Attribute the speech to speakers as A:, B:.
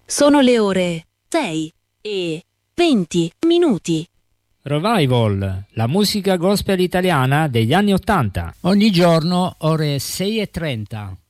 A: Sono le ore 6:20.
B: Revival, la musica gospel italiana degli anni '80.
C: Ogni giorno ore 6:30.